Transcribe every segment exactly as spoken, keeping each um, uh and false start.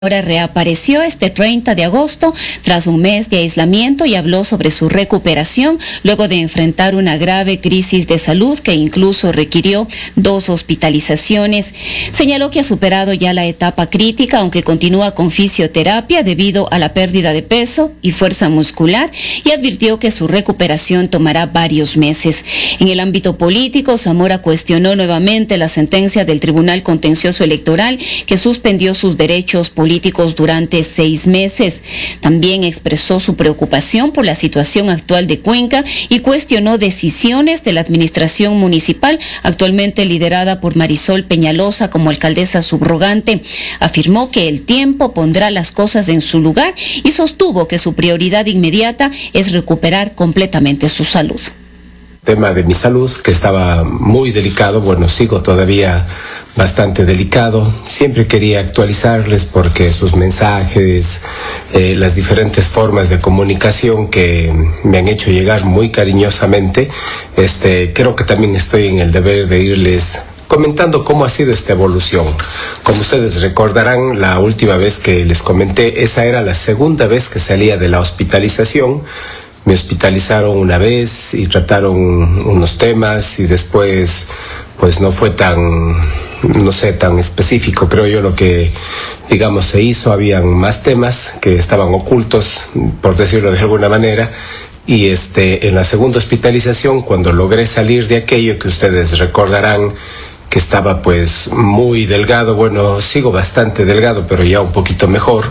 Ahora reapareció este treinta de agosto tras un mes de aislamiento y habló sobre su recuperación luego de enfrentar una grave crisis de salud que incluso requirió dos hospitalizaciones. Señaló que ha superado ya la etapa crítica, aunque continúa con fisioterapia debido a la pérdida de peso y fuerza muscular, y advirtió que su recuperación tomará varios meses. En el ámbito político, Zamora cuestionó nuevamente la sentencia del Tribunal Contencioso Electoral que suspendió sus derechos políticos políticos durante seis meses. También expresó su preocupación por la situación actual de Cuenca y cuestionó decisiones de la administración municipal, actualmente liderada por Marisol Peñalosa como alcaldesa subrogante. Afirmó que el tiempo pondrá las cosas en su lugar y sostuvo que su prioridad inmediata es recuperar completamente su salud. Tema de mi salud, que estaba muy delicado, bueno, sigo todavía bastante delicado. Siempre quería actualizarles porque sus mensajes, eh, las diferentes formas de comunicación que me han hecho llegar muy cariñosamente, este, creo que también estoy en el deber de irles comentando cómo ha sido esta evolución. Como ustedes recordarán, la última vez que les comenté, esa era la segunda vez que salía de la hospitalización. Me hospitalizaron una vez y trataron unos temas y después pues no fue tan, no sé, tan específico, creo yo, lo que, digamos, se hizo. Habían más temas que estaban ocultos, por decirlo de alguna manera, y este, en la segunda hospitalización, cuando logré salir de aquello, que ustedes recordarán que estaba pues muy delgado, bueno, sigo bastante delgado, pero ya un poquito mejor.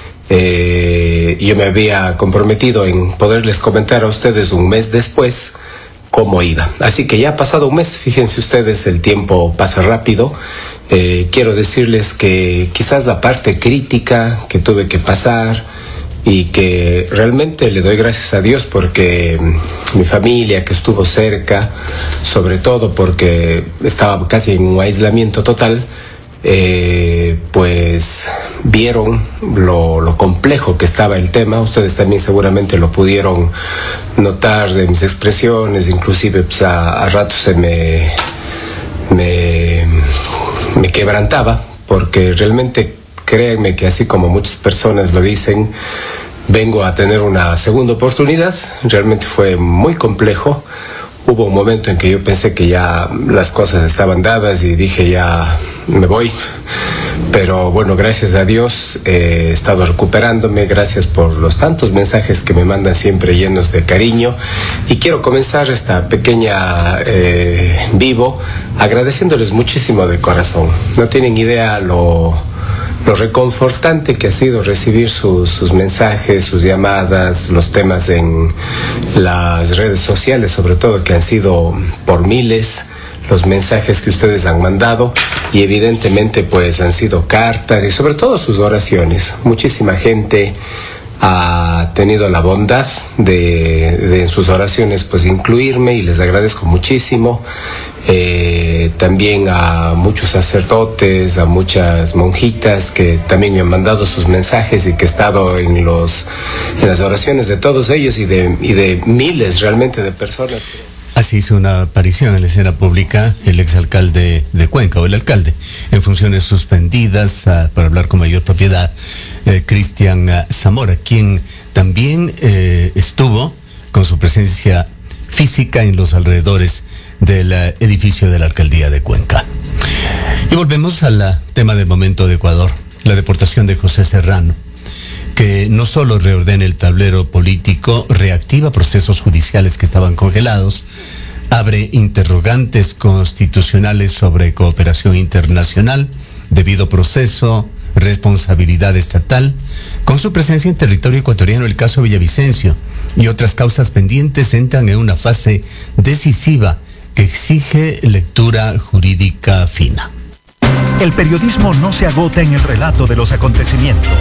Eh, yo me había comprometido en poderles comentar a ustedes un mes después cómo iba. Así que ya ha pasado un mes, fíjense ustedes, el tiempo pasa rápido. Eh, quiero decirles que quizás la parte crítica que tuve que pasar y que realmente le doy gracias a Dios porque mi familia que estuvo cerca, sobre todo porque estaba casi en un aislamiento total, Eh, pues vieron lo, lo complejo que estaba el tema. Ustedes también seguramente lo pudieron notar de mis expresiones, inclusive pues, a, a ratos se me, me, me quebrantaba, porque realmente créanme que así como muchas personas lo dicen, vengo a tener una segunda oportunidad. Realmente fue muy complejo. Hubo un momento en que yo pensé que ya las cosas estaban dadas y dije ya me voy, pero bueno, gracias a Dios eh, he estado recuperándome. Gracias por los tantos mensajes que me mandan siempre llenos de cariño, y quiero comenzar esta pequeña eh, vivo agradeciéndoles muchísimo de corazón. No tienen idea lo... lo reconfortante que ha sido recibir sus, sus mensajes, sus llamadas, los temas en las redes sociales, sobre todo, que han sido por miles, los mensajes que ustedes han mandado, y evidentemente pues han sido cartas y sobre todo sus oraciones. Muchísima gente ha tenido la bondad de, de en sus oraciones pues incluirme, y les agradezco muchísimo. Eh, también a muchos sacerdotes, a muchas monjitas que también me han mandado sus mensajes y que he estado en los en las oraciones de todos ellos y de, y de miles realmente de personas. Así hizo una aparición en la escena pública el exalcalde de Cuenca, o el alcalde, en funciones suspendidas, uh, para hablar con mayor propiedad, eh, Cristian uh, Zamora, quien también eh, estuvo con su presencia física en los alrededores del uh, edificio de la alcaldía de Cuenca. Y volvemos al uh, tema del momento de Ecuador, la deportación de José Serrano, que no solo reordena el tablero político, reactiva procesos judiciales que estaban congelados, abre interrogantes constitucionales sobre cooperación internacional, debido proceso, responsabilidad estatal. Con su presencia en territorio ecuatoriano, el caso Villavicencio y otras causas pendientes entran en una fase decisiva que exige lectura jurídica fina. El periodismo no se agota en el relato de los acontecimientos.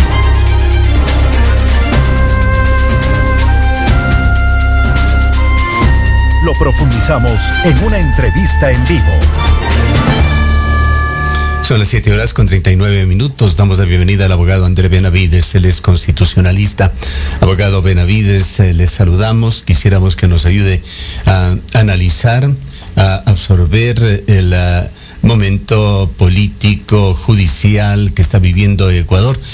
Lo profundizamos en una entrevista en vivo. Son las siete horas con treinta y nueve minutos. Damos la bienvenida al abogado André Benavides, él es constitucionalista. Abogado Benavides, eh, les saludamos. Quisiéramos que nos ayude a analizar a absorber el uh, momento político, judicial que está viviendo Ecuador